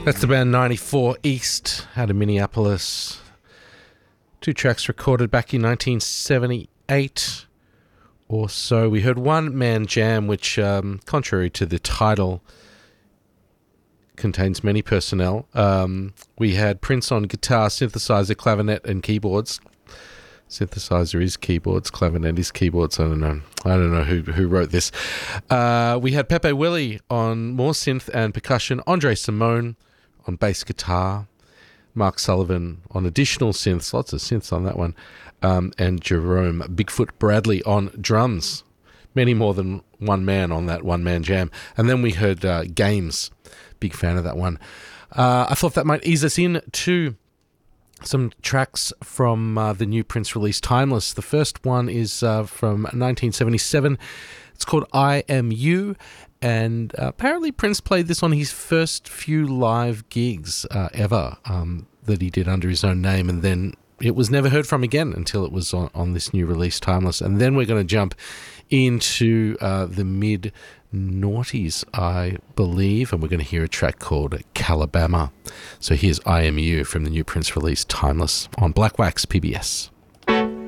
That's the band 94 East out of Minneapolis. 2 tracks recorded back in 1978 or so. We heard One Man Jam, which, contrary to the title, contains many personnel. We had Prince on guitar, synthesizer, clavinet, and keyboards. Synthesizer is keyboards, clavinet is keyboards. I don't know who wrote this. We had Pepe Willie on more synth and percussion. Andre Simone on bass guitar. Mark Sullivan on additional synths, lots of synths on that one, and Jerome Bigfoot Bradley on drums. Many more than one man on that one-man jam. And then we heard Games, big fan of that one. I thought that might ease us in to some tracks from the new Prince release, Timeless. The first one is from 1977. It's called I Am You, and apparently Prince played this on his first few live gigs ever that he did under his own name, and then it was never heard from again until it was on this new release, Timeless. And then we're going to jump into the mid-noughties, I believe, and we're going to hear a track called Calabama. So here's I Am You from the new Prince release, Timeless, on Black Wax PBS.